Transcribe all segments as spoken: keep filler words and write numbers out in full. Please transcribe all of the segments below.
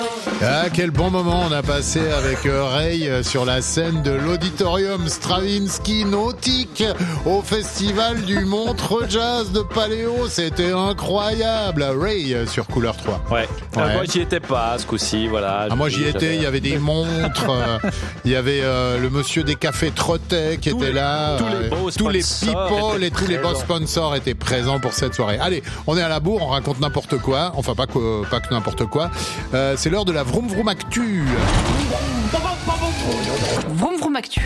Ah, quel bon moment on a passé avec euh, Ray euh, sur la scène de l'Auditorium Stravinsky Nautique au festival du Montreux Jazz de Paléo. C'était incroyable. Ray euh, sur Couleur trois. Ouais. Ouais. Euh, moi, j'y étais pas ce coup-ci, voilà. Ah, moi j'y J'avais- étais, il y avait des montres, euh, il y avait euh, le monsieur des cafés Trottet qui Tous était les- là. tous les euh, beaux tous les sponsors people étaient et tous les beaux présents. sponsors étaient présents pour cette soirée. Allez, on est à la bourre, on raconte n'importe quoi. Enfin, pas que, pas que n'importe quoi. Euh, c'est l'heure de la Vroom Vroom Actu. Vroom Vroom Actu.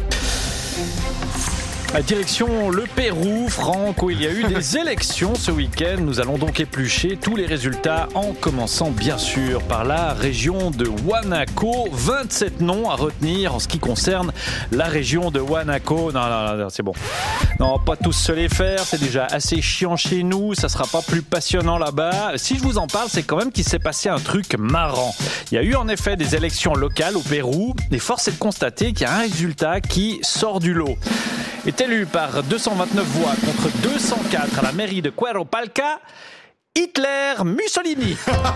À direction le Pérou, Franck, où il y a eu des élections ce week-end. Nous allons donc éplucher tous les résultats en commençant bien sûr par la région de Huanaco. vingt-sept noms à retenir en ce qui concerne la région de Huanaco. Non, non, non, c'est bon. Non, pas tous se les faire, c'est déjà assez chiant chez nous, ça sera pas plus passionnant là-bas. Si je vous en parle, c'est quand même qu'il s'est passé un truc marrant. Il y a eu en effet des élections locales au Pérou, et force est de constater qu'il y a un résultat qui sort du lot. Est élu par deux cent vingt-neuf voix contre deux cent quatre à la mairie de Cueropalca, Hitler Mussolini.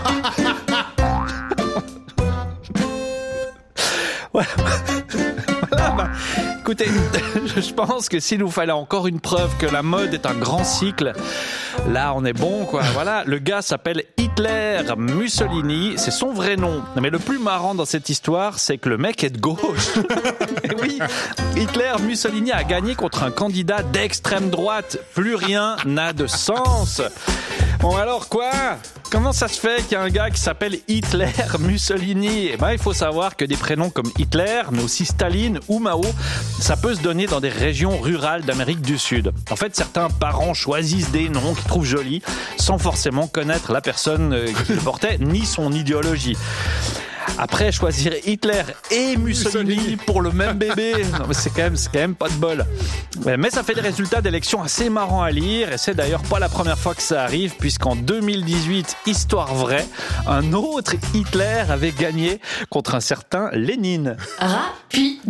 Voilà. Voilà, bah, écoutez, je pense que s'il nous fallait encore une preuve que la mode est un grand cycle, là on est bon quoi. Voilà, le gars s'appelle Hitler Mussolini, c'est son vrai nom. Mais le plus marrant dans cette histoire, c'est que le mec est de gauche. Et oui, Hitler Mussolini a gagné contre un candidat d'extrême droite. Plus rien n'a de sens. Bon alors quoi ? Comment ça se fait qu'il y a un gars qui s'appelle Hitler Mussolini ? Eh ben, il faut savoir que des prénoms comme Hitler, mais aussi Staline ou Mao, ça peut se donner dans des régions rurales d'Amérique du Sud. En fait, certains parents choisissent des noms qu'ils trouvent jolis, sans forcément connaître la personne qui le portait, ni son idéologie. Après, choisir Hitler et Mussolini, Mussolini. pour le même bébé, non, mais c'est quand même, c'est quand même pas de bol. Mais ça fait des résultats d'élections assez marrants à lire, et c'est d'ailleurs pas la première fois que ça arrive, puisqu'en deux mille dix-huit, histoire vraie, un autre Hitler avait gagné contre un certain Lénine. Rapide.